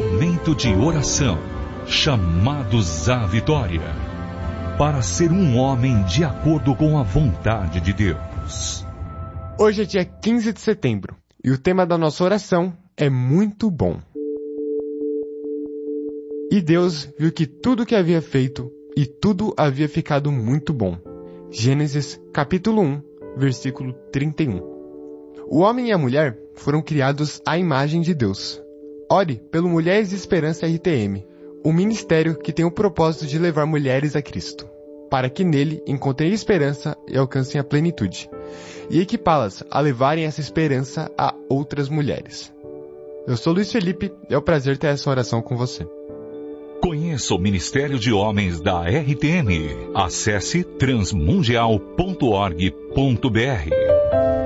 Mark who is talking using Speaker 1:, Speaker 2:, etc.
Speaker 1: Momento de oração. Chamados à vitória. Para ser um homem de acordo com a vontade de Deus.
Speaker 2: Hoje é dia 15 de setembro e o tema da nossa oração é muito bom. E Deus viu que tudo que havia feito e tudo havia ficado muito bom. Gênesis capítulo 1, versículo 31. O homem e a mulher foram criados à imagem de Deus. Ore pelo Mulheres de Esperança RTM, um ministério que tem o propósito de levar mulheres a Cristo, para que nele encontrem esperança e alcancem a plenitude, e equipá-las a levarem essa esperança a outras mulheres. Eu sou Luiz Felipe e é um prazer ter essa oração com você.
Speaker 1: Conheça o Ministério de Homens da RTM. Acesse transmundial.org.br.